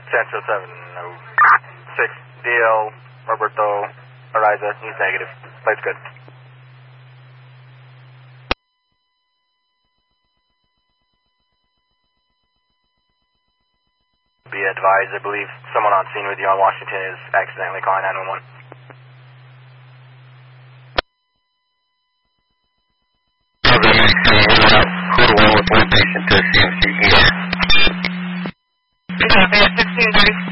10-706, DL, Roberto, Ariza, he's negative. Plate's good. Be advised, I believe someone on scene with you on Washington is accidentally calling 911. Code 1 with one patient to CMC here. 1630.